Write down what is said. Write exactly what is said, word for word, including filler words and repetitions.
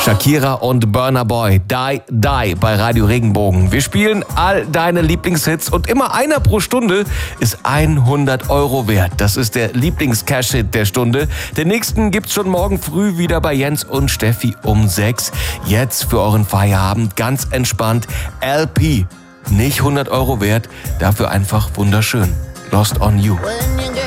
Shakira und Burna Boy, Die, Die bei Radio Regenbogen. Wir spielen all deine Lieblingshits und immer einer pro Stunde ist hundert Euro wert. Das ist der Lieblings-Cash-Hit der Stunde. Den nächsten gibt's schon morgen früh wieder bei Jens und Steffi um sechs. Jetzt für euren Feierabend ganz entspannt L P. Nicht hundert Euro wert, dafür einfach wunderschön. Lost on You.